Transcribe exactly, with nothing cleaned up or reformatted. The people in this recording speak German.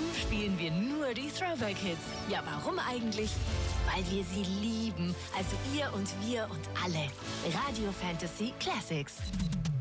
spielen wir nur die Throwback-Hits. Ja, warum eigentlich? Weil wir sie lieben. Also ihr und wir und alle. Radio Fantasy Classics.